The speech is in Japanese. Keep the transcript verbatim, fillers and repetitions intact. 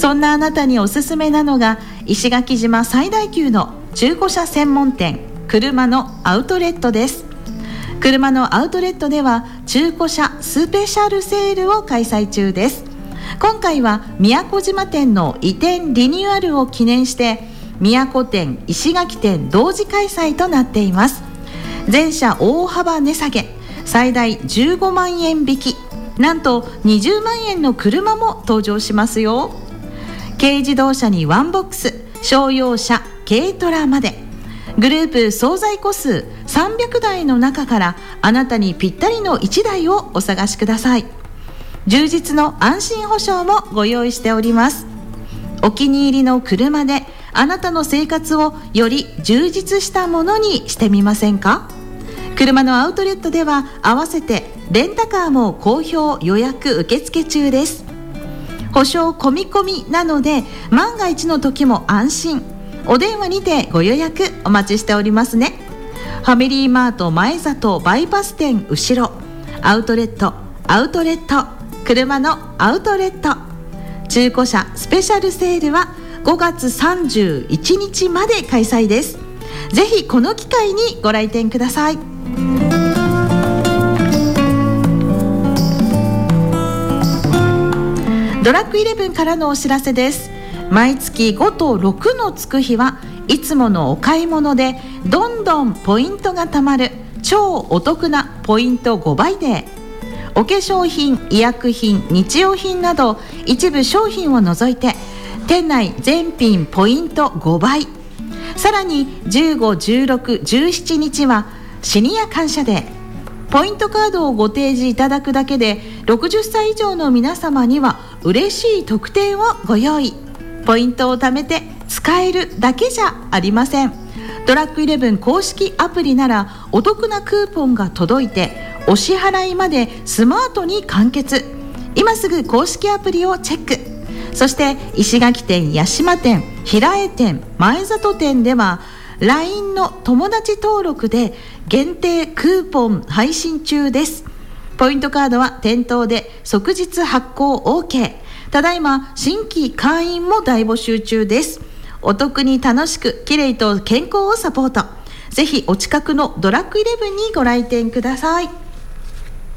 そんなあなたにおすすめなのが石垣島最大級の中古車専門店、車のアウトレットです。車のアウトレットでは中古車スペシャルセールを開催中です。今回は宮古島店の移転リニューアルを記念して宮古店、石垣店同時開催となっています。全車大幅値下げ、最大じゅうごまんえん引き、なんとにじゅうまんえんの車も登場しますよ。軽自動車にワンボックス、商用車、軽トラまでグループ総在庫数さんびゃくだいの中からあなたにぴったりのいちだいをお探しください。充実の安心保証もご用意しております。お気に入りの車であなたの生活をより充実したものにしてみませんか。車のアウトレットでは合わせてレンタカーも好評予約受付中です。保証込み込みなので万が一の時も安心。お電話にてご予約お待ちしておりますね。ファミリーマート前里バイパス店後ろ、アウトレットアウトレット車のアウトレット中古車スペシャルセールはごがつさんじゅういちにちまで開催です。ぜひこの機会にご来店ください。ドラッグイレブンからのお知らせです。毎月ごとろくのつく日はいつものお買い物でどんどんポイントが貯まる超お得なポイントごばいデー。お化粧品、医薬品、日用品など一部商品を除いて店内全品ポイントごばい。さらにじゅうご、じゅうろく、じゅうしちにちはシニア感謝デー。ポイントカードをご提示いただくだけでろくじゅっさい以上の皆様には嬉しい特典をご用意。ポイントを貯めて使えるだけじゃありません。ドラッグイレブン公式アプリならお得なクーポンが届いてお支払いまでスマートに完結。今すぐ公式アプリをチェック。そして石垣店、八島店、平江店、前里店では ライン の友達登録で限定クーポン配信中です。ポイントカードは店頭で即日発行 OK。 ただいま新規会員も大募集中です。お得に楽しくきれいと健康をサポート。ぜひお近くのドラッグイレブンにご来店ください。